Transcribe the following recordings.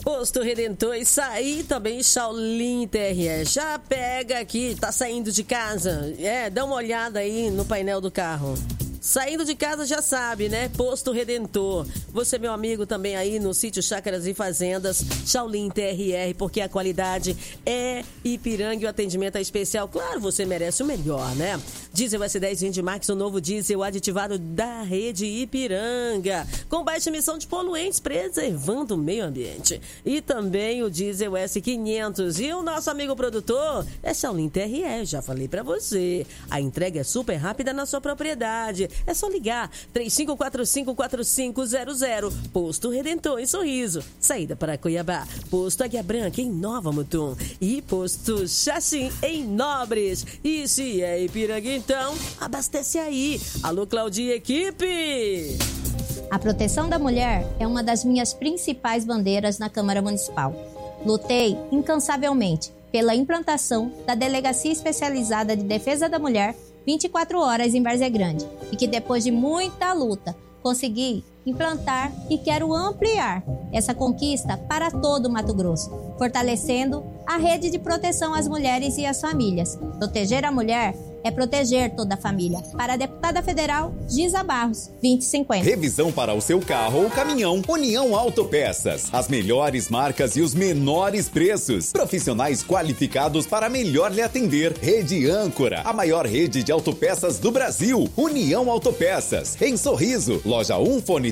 Posto Redentor e sair também Shaolin TRE. Já pega aqui, tá saindo de casa. Dá uma olhada aí no painel do carro. Saindo de casa já sabe, né? Posto Redentor. Você, meu amigo, também aí no sítio Chácaras e Fazendas, Shaolin TRR, porque a qualidade é Ipiranga e o atendimento é especial. Claro, você merece o melhor, né? Diesel S10 Vindimax, o novo diesel aditivado da rede Ipiranga, com baixa emissão de poluentes, preservando o meio ambiente. E também o diesel S500. E o nosso amigo produtor é Shaolin TRR, já falei pra você. A entrega é super rápida na sua propriedade. É só ligar 3545-4500. Posto Redentor em Sorriso. Saída para Cuiabá. Posto Águia Branca em Nova Mutum. E Posto Xaxim em Nobres. E se é Ipiranga, então, abastece aí. Alô, Claudia, equipe! A proteção da mulher é uma das minhas principais bandeiras na Câmara Municipal. Lutei incansavelmente pela implantação da Delegacia Especializada de Defesa da Mulher 24 horas em Várzea Grande e que depois de muita luta consegui implantar e quero ampliar essa conquista para todo o Mato Grosso, fortalecendo a rede de proteção às mulheres e às famílias. Proteger a mulher é proteger toda a família. Para a deputada federal, Giza Barros, 2050. Revisão para o seu carro ou caminhão. União Autopeças. As melhores marcas e os menores preços. Profissionais qualificados para melhor lhe atender. Rede Âncora, a maior rede de autopeças do Brasil. União Autopeças. Em Sorriso. Loja 1, fone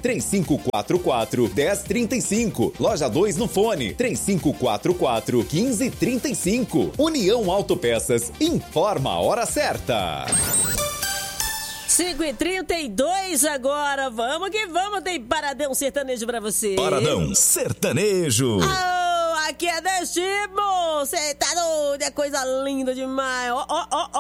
3544-1035. Loja 2 no fone 3544-1535. União Autopeças. Informa a hora certa. 5h32 agora, vamos que vamos, tem Paradão Sertanejo pra você. Paradão Sertanejo. Aqui é destino, cê tá doido, é coisa linda demais. Ó,